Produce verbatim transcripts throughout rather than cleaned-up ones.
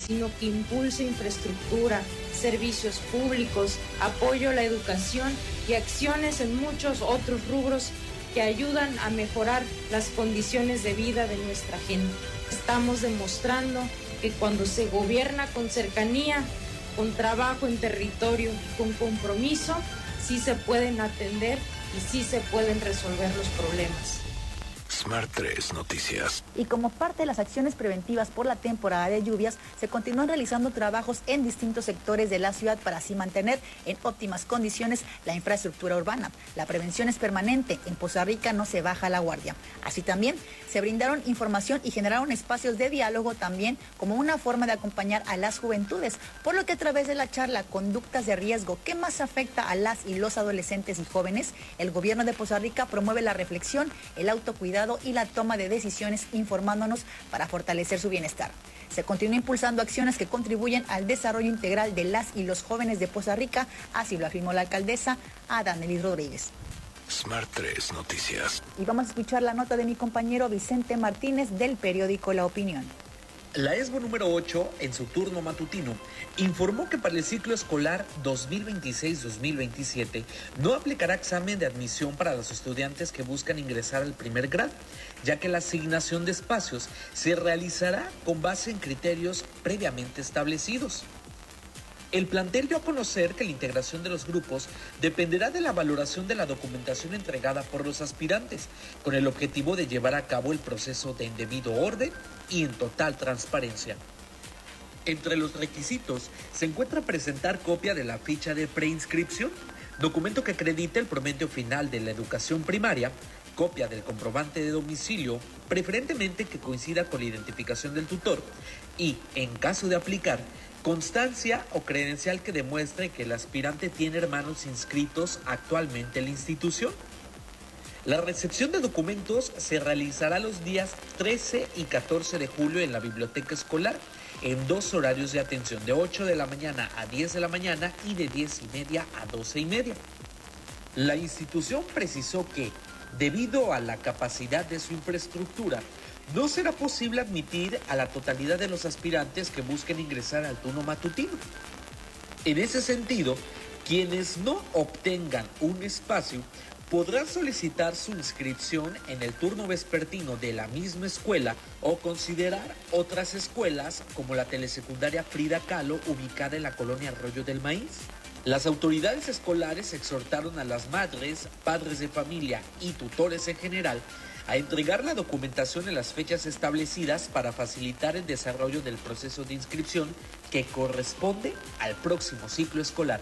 sino que impulse infraestructura, servicios públicos, apoyo a la educación y acciones en muchos otros rubros que ayudan a mejorar las condiciones de vida de nuestra gente. Estamos demostrando que cuando se gobierna con cercanía, con trabajo en territorio y con compromiso, sí se pueden atender y sí se pueden resolver los problemas. Smart tres Noticias. Y como parte de las acciones preventivas por la temporada de lluvias, se continúan realizando trabajos en distintos sectores de la ciudad para así mantener en óptimas condiciones la infraestructura urbana. La prevención es permanente. En Poza Rica no se baja la guardia. Así también se brindaron información y generaron espacios de diálogo también como una forma de acompañar a las juventudes, por lo que a través de la charla Conductas de Riesgo, ¿qué más afecta a las y los adolescentes y jóvenes?, el gobierno de Poza Rica promueve la reflexión, el autocuidado y la toma de decisiones, informándonos para fortalecer su bienestar. Se continúa impulsando acciones que contribuyen al desarrollo integral de las y los jóvenes de Poza Rica, así lo afirmó la alcaldesa Adanelis Rodríguez. Smart tres Noticias. Y vamos a escuchar la nota de mi compañero Vicente Martínez del periódico La Opinión. La ESBO número ocho, en su turno matutino, informó que para el ciclo escolar dos mil veintiséis dos mil veintisiete no aplicará examen de admisión para los estudiantes que buscan ingresar al primer grado, ya que la asignación de espacios se realizará con base en criterios previamente establecidos. El plantel dio a conocer que la integración de los grupos dependerá de la valoración de la documentación entregada por los aspirantes, con el objetivo de llevar a cabo el proceso de debido orden y en total transparencia. Entre los requisitos se encuentra presentar copia de la ficha de preinscripción, documento que acredite el promedio final de la educación primaria, copia del comprobante de domicilio, preferentemente que coincida con la identificación del tutor, y, en caso de aplicar, constancia o credencial que demuestre que el aspirante tiene hermanos inscritos actualmente en la institución. La recepción de documentos se realizará los días trece y catorce de julio en la biblioteca escolar, en dos horarios de atención, de ocho de la mañana a diez de la mañana y de diez y media a doce y media. La institución precisó que, debido a la capacidad de su infraestructura, no será posible admitir a la totalidad de los aspirantes que busquen ingresar al turno matutino. En ese sentido, quienes no obtengan un espacio podrán solicitar su inscripción en el turno vespertino de la misma escuela o considerar otras escuelas como la telesecundaria Frida Kahlo, ubicada en la colonia Arroyo del Maíz. Las autoridades escolares exhortaron a las madres, padres de familia y tutores en general a entregar la documentación en las fechas establecidas para facilitar el desarrollo del proceso de inscripción que corresponde al próximo ciclo escolar.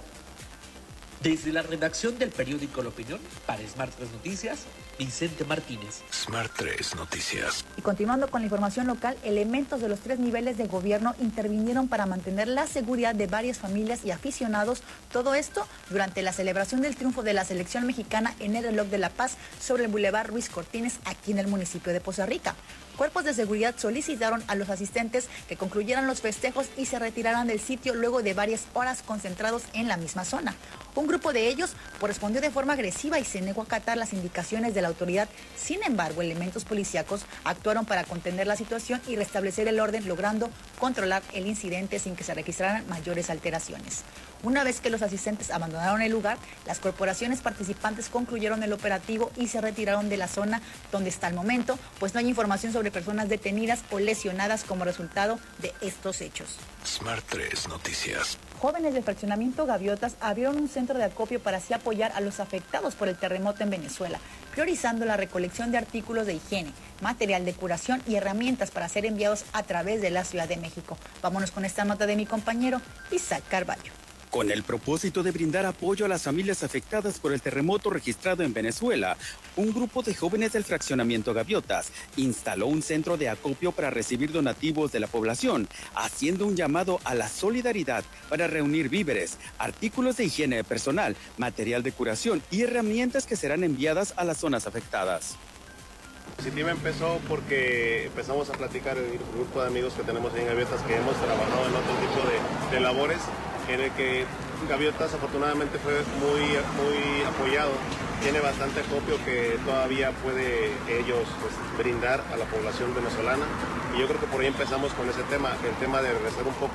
Desde la redacción del periódico La Opinión, para Smart tres Noticias, Vicente Martínez. Smart tres Noticias. Y continuando con la información local, elementos de los tres niveles de gobierno intervinieron para mantener la seguridad de varias familias y aficionados. Todo esto durante la celebración del triunfo de la selección mexicana en el Reloj de la Paz sobre el Boulevard Ruiz Cortines, aquí en el municipio de Poza Rica. Cuerpos de seguridad solicitaron a los asistentes que concluyeran los festejos y se retiraran del sitio luego de varias horas concentrados en la misma zona. Un grupo de ellos respondió de forma agresiva y se negó a acatar las indicaciones de la autoridad. Sin embargo, elementos policíacos actuaron para contener la situación y restablecer el orden, logrando controlar el incidente sin que se registraran mayores alteraciones. Una vez que los asistentes abandonaron el lugar, las corporaciones participantes concluyeron el operativo y se retiraron de la zona, donde hasta el momento pues no hay información sobre personas detenidas o lesionadas como resultado de estos hechos. Smart tres Noticias. Jóvenes del fraccionamiento Gaviotas abrieron un centro de acopio para así apoyar a los afectados por el terremoto en Venezuela, priorizando la recolección de artículos de higiene, material de curación y herramientas para ser enviados a través de la Ciudad de México. Vámonos con esta nota de mi compañero Isaac Carballo. Con el propósito de brindar apoyo a las familias afectadas por el terremoto registrado en Venezuela, un grupo de jóvenes del fraccionamiento Gaviotas instaló un centro de acopio para recibir donativos de la población, haciendo un llamado a la solidaridad para reunir víveres, artículos de higiene personal, material de curación y herramientas que serán enviadas a las zonas afectadas. La iniciativa empezó porque empezamos a platicar el grupo de amigos que tenemos ahí en Gaviotas, que hemos trabajado en otro tipo de, de labores, en el que Gaviotas afortunadamente fue muy, muy apoyado, tiene bastante acopio que todavía puede ellos pues, brindar a la población venezolana, y yo creo que por ahí empezamos con ese tema, el tema de regresar un poco